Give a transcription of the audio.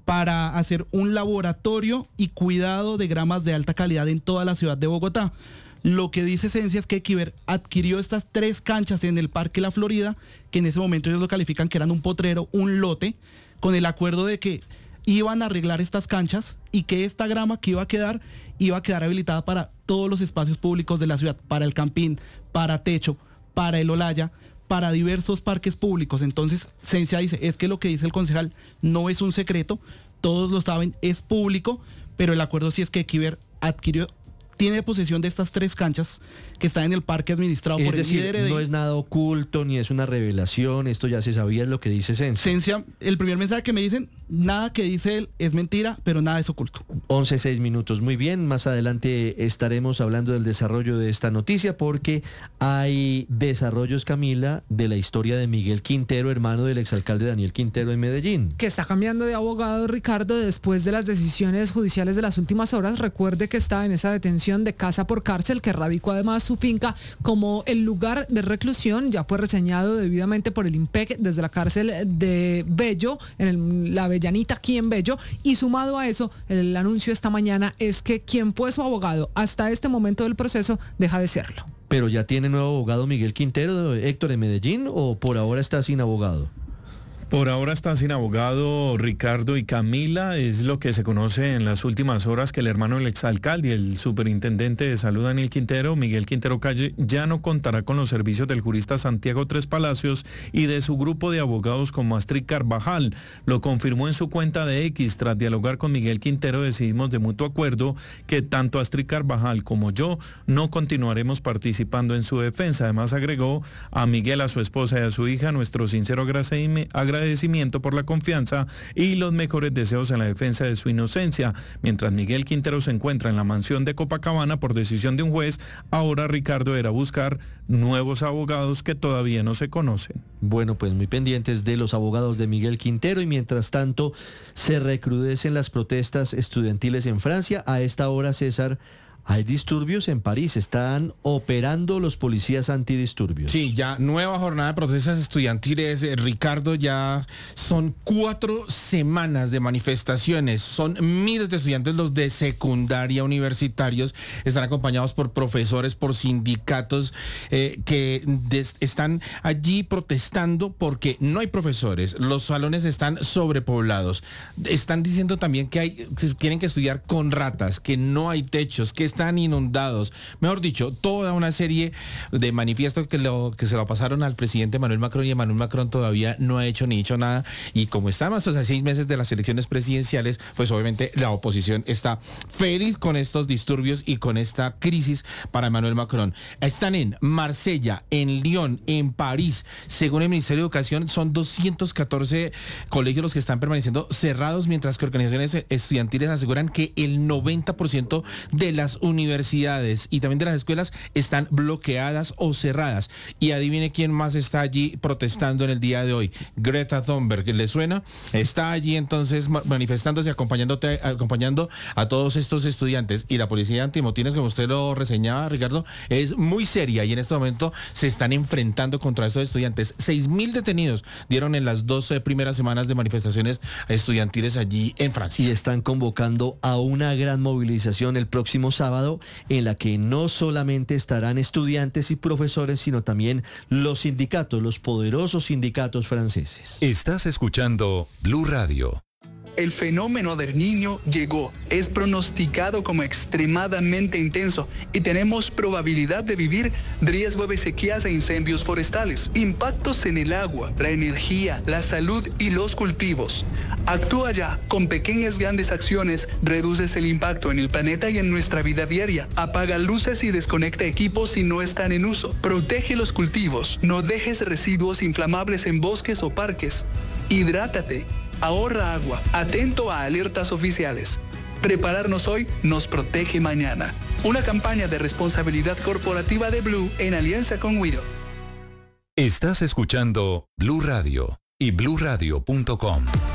para hacer un laboratorio y cuidado de gramas de alta calidad en toda la ciudad de Bogotá. Lo que dice Sensia es que Equiver adquirió estas 3 canchas en el Parque La Florida, que en ese momento ellos lo califican que eran un potrero, un lote, con el acuerdo de que iban a arreglar estas canchas y que esta grama que iba a quedar habilitada para todos los espacios públicos de la ciudad, para el Campín, para Techo, para el Olaya, para diversos parques públicos. Entonces, Sensia dice, es que lo que dice el concejal no es un secreto, todos lo saben, es público, pero el acuerdo sí es que Equiver tiene posesión de estas 3 canchas que están en el parque administrado por el IRD. No es nada oculto, ni es una revelación, esto ya se sabía, es lo que dice Sensia. Sensia, el primer mensaje que me dicen, nada que dice él es mentira, pero nada es oculto. 11:06. Muy bien, más adelante estaremos hablando del desarrollo de esta noticia porque hay desarrollos, Camila, de la historia de Miguel Quintero, hermano del exalcalde Daniel Quintero en Medellín. Que está cambiando de abogado, Ricardo, después de las decisiones judiciales de las últimas horas. Recuerde que está en esa detención de casa por cárcel, que radicó además su finca como el lugar de reclusión. Ya fue reseñado debidamente por el IMPEC desde la cárcel de Bello, la Avellanita aquí en Bello, y sumado a eso, el anuncio esta mañana es que quien fue su abogado hasta este momento del proceso deja de serlo. ¿Pero ya tiene nuevo abogado Miguel Quintero, Héctor, en Medellín, o por ahora está sin abogado? Por ahora está sin abogado, Ricardo y Camila. Es lo que se conoce en las últimas horas, que el hermano del exalcalde y el superintendente de salud Daniel Quintero, Miguel Quintero Calle, ya no contará con los servicios del jurista Santiago Tres Palacios y de su grupo de abogados como Astrid Carvajal. Lo confirmó en su cuenta de X. Tras dialogar con Miguel Quintero, decidimos de mutuo acuerdo que tanto Astrid Carvajal como yo no continuaremos participando en su defensa. Además agregó: a Miguel, a su esposa y a su hija, nuestro sincero agradecimiento por la confianza y los mejores deseos en la defensa de su inocencia. Mientras Miguel Quintero se encuentra en la mansión de Copacabana por decisión de un juez, ahora, Ricardo, era buscar nuevos abogados que todavía no se conocen. Bueno, pues muy pendientes de los abogados de Miguel Quintero, y mientras tanto se recrudecen las protestas estudiantiles en Francia. A esta hora, César, hay disturbios en París, están operando los policías antidisturbios. Sí, ya nueva jornada de protestas estudiantiles, Ricardo, ya son 4 semanas de manifestaciones, son miles de estudiantes, los de secundaria, universitarios, están acompañados por profesores, por sindicatos que están allí protestando porque no hay profesores, los salones están sobrepoblados, están diciendo también que tienen que estudiar con ratas, que no hay techos, que están inundados. Mejor dicho, toda una serie de manifiestos que se lo pasaron al presidente Emmanuel Macron, y Emmanuel Macron todavía no ha hecho ni dicho nada. Y como estamos a 6 meses de las elecciones presidenciales, pues obviamente la oposición está feliz con estos disturbios y con esta crisis para Emmanuel Macron. Están en Marsella, en Lyon, en París. Según el Ministerio de Educación, son 214 colegios los que están permaneciendo cerrados, mientras que organizaciones estudiantiles aseguran que el 90% de las universidades y también de las escuelas están bloqueadas o cerradas. Y adivine quién más está allí protestando en el día de hoy. Greta Thunberg, ¿le suena? Está allí entonces manifestándose, acompañando a todos estos estudiantes. Y la policía antimotines, como usted lo reseñaba, Ricardo, es muy seria, y en este momento se están enfrentando contra estos estudiantes. 6.000 detenidos dieron en las 12 primeras semanas de manifestaciones estudiantiles allí en Francia. Y están convocando a una gran movilización el próximo sábado, en la que no solamente estarán estudiantes y profesores, sino también los sindicatos, los poderosos sindicatos franceses. Estás escuchando Blue Radio. El fenómeno del Niño llegó, es pronosticado como extremadamente intenso y tenemos probabilidad de vivir riesgo de sequías e incendios forestales, impactos en el agua, la energía, la salud y los cultivos. Actúa ya, con pequeñas grandes acciones reduces el impacto en el planeta y en nuestra vida diaria. Apaga luces y desconecta equipos si no están en uso. Protege los cultivos, no dejes residuos inflamables en bosques o parques. Hidrátate. Ahorra agua, atento a alertas oficiales. Prepararnos hoy nos protege mañana. Una campaña de responsabilidad corporativa de Blue en alianza con Wido. Estás escuchando Blue Radio y bluradio.com.